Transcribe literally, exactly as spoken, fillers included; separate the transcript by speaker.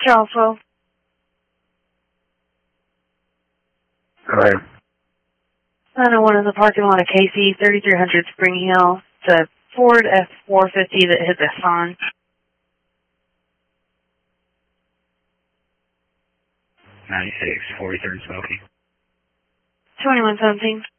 Speaker 1: Charlesville.
Speaker 2: Hello.
Speaker 1: nine oh one in the parking lot of K C, thirty-three hundred Spring Hill. It's a Ford F four fifty that hit the sun.
Speaker 2: ninety-six, forty-third Smoky.
Speaker 1: twenty-one seventeen.